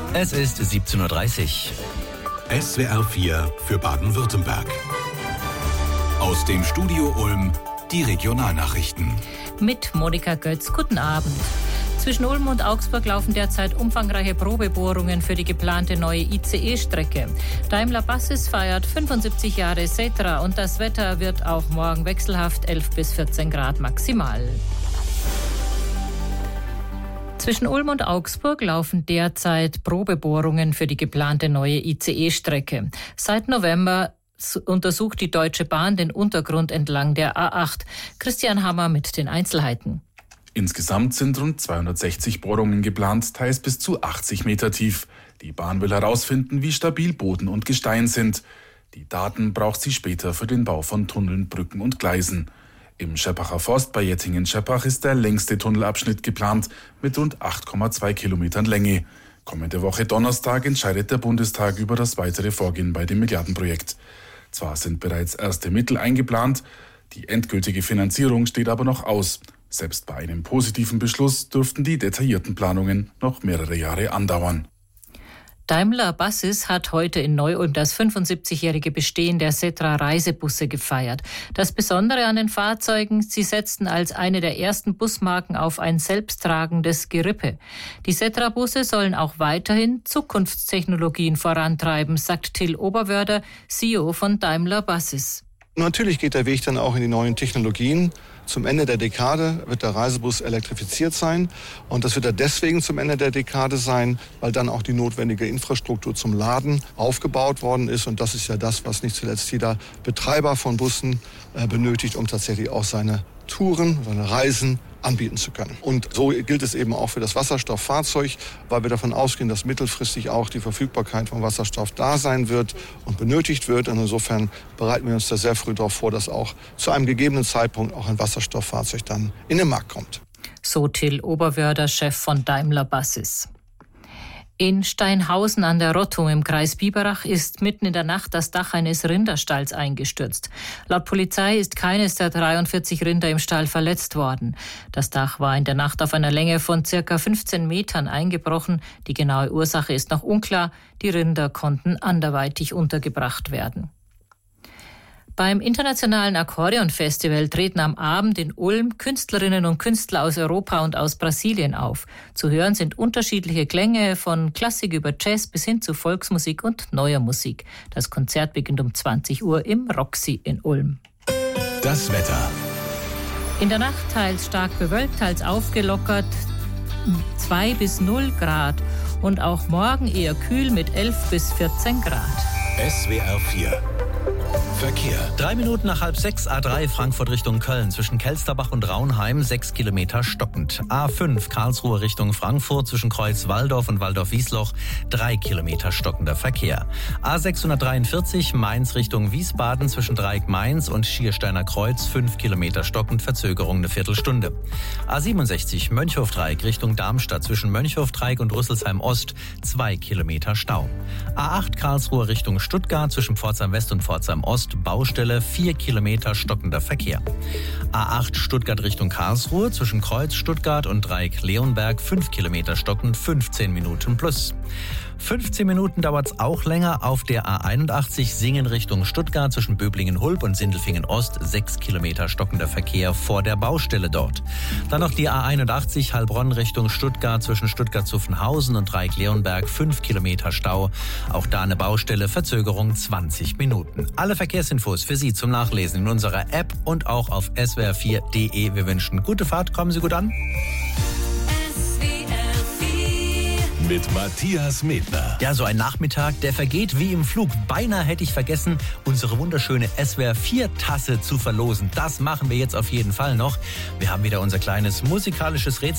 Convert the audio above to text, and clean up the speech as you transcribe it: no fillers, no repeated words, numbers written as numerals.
Es ist 17:30 Uhr. SWR 4 für Baden-Württemberg. Aus dem Studio Ulm die Regionalnachrichten. Mit Monika Götz, guten Abend. Zwischen Ulm und Augsburg laufen derzeit umfangreiche Probebohrungen für die geplante neue ICE-Strecke. Daimler Buses feiert 75 Jahre Setra und das Wetter wird auch morgen wechselhaft 11 bis 14 Grad maximal. Zwischen Ulm und Augsburg laufen derzeit Probebohrungen für die geplante neue ICE-Strecke. Seit November untersucht die Deutsche Bahn den Untergrund entlang der A8. Christian Hammer mit den Einzelheiten. Insgesamt sind rund 260 Bohrungen geplant, teils bis zu 80 Meter tief. Die Bahn will herausfinden, wie stabil Boden und Gestein sind. Die Daten braucht sie später für den Bau von Tunneln, Brücken und Gleisen. Im Scheppacher Forst bei Jettingen-Scheppach ist der längste Tunnelabschnitt geplant mit rund 8,2 Kilometern Länge. Kommende Woche Donnerstag entscheidet der Bundestag über das weitere Vorgehen bei dem Milliardenprojekt. Zwar sind bereits erste Mittel eingeplant, die endgültige Finanzierung steht aber noch aus. Selbst bei einem positiven Beschluss dürften die detaillierten Planungen noch mehrere Jahre andauern. Daimler Buses hat heute in Neu-Ulm das 75-jährige Bestehen der Setra Reisebusse gefeiert. Das Besondere an den Fahrzeugen, sie setzten als eine der ersten Busmarken auf ein selbsttragendes Gerippe. Die Setra-Busse sollen auch weiterhin Zukunftstechnologien vorantreiben, sagt Till Oberwörder, CEO von Daimler Buses. Natürlich geht der Weg dann auch in die neuen Technologien. Zum Ende der Dekade wird der Reisebus elektrifiziert sein. Und das wird er deswegen zum Ende der Dekade sein, weil dann auch die notwendige Infrastruktur zum Laden aufgebaut worden ist. Und das ist ja das, was nicht zuletzt jeder Betreiber von Bussen benötigt, um tatsächlich auch seine Touren, seine Reisen anbieten zu können. Und so gilt es eben auch für das Wasserstofffahrzeug, weil wir davon ausgehen, dass mittelfristig auch die Verfügbarkeit von Wasserstoff da sein wird und benötigt wird. Und insofern bereiten wir uns da sehr früh darauf vor, dass auch zu einem gegebenen Zeitpunkt auch ein Wasserstofffahrzeug dann in den Markt kommt. So Till Oberwörder, Chef von Daimler Buses. In Steinhausen an der Rottung im Kreis Biberach ist mitten in der Nacht das Dach eines Rinderstalls eingestürzt. Laut Polizei ist keines der 43 Rinder im Stall verletzt worden. Das Dach war in der Nacht auf einer Länge von ca. 15 Metern eingebrochen. Die genaue Ursache ist noch unklar. Die Rinder konnten anderweitig untergebracht werden. Beim Internationalen Akkordeonfestival treten am Abend in Ulm Künstlerinnen und Künstler aus Europa und aus Brasilien auf. Zu hören sind unterschiedliche Klänge von Klassik über Jazz bis hin zu Volksmusik und neuer Musik. Das Konzert beginnt um 20 Uhr im Roxy in Ulm. Das Wetter. In der Nacht teils stark bewölkt, teils aufgelockert, 2 bis 0 Grad. Und auch morgen eher kühl mit 11 bis 14 Grad. SWR 4 Verkehr. 3 Minuten nach 5:30 A3 Frankfurt Richtung Köln. Zwischen Kelsterbach und Raunheim 6 Kilometer stockend. A5 Karlsruhe Richtung Frankfurt zwischen Kreuz Walldorf und Walldorf-Wiesloch 3 Kilometer stockender Verkehr. A643 Mainz Richtung Wiesbaden zwischen Dreieck Mainz und Schiersteiner Kreuz 5 Kilometer stockend, Verzögerung eine Viertelstunde. A67 Mönchhofdreieck Richtung Darmstadt zwischen Mönchhofdreieck und Rüsselsheim Ost 2 Kilometer Stau. A8 Karlsruhe Richtung Stuttgart zwischen Pforzheim West und Pforzheim Ost Baustelle 4 Kilometer stockender Verkehr. A8 Stuttgart Richtung Karlsruhe zwischen Kreuz Stuttgart und Dreieck Leonberg 5 Kilometer stockend, 15 Minuten plus. 15 Minuten dauert es auch länger auf der A81 Singen Richtung Stuttgart zwischen Böblingen-Hulb und Sindelfingen Ost 6 Kilometer stockender Verkehr vor der Baustelle dort. Dann noch die A81 Heilbronn Richtung Stuttgart zwischen Stuttgart-Zuffenhausen und Dreieck-Leonberg 5 Kilometer Stau. Auch da eine Baustelle, Verzögerung 20 Minuten. Alle Verkehrsinfos für Sie zum Nachlesen in unserer App und auch auf swr4.de. Wir wünschen gute Fahrt, kommen Sie gut an. Mit Matthias Medner. Ja, so ein Nachmittag, der vergeht wie im Flug. Beinahe hätte ich vergessen, unsere wunderschöne SWR4-Tasse zu verlosen. Das machen wir jetzt auf jeden Fall noch. Wir haben wieder unser kleines musikalisches Rätsel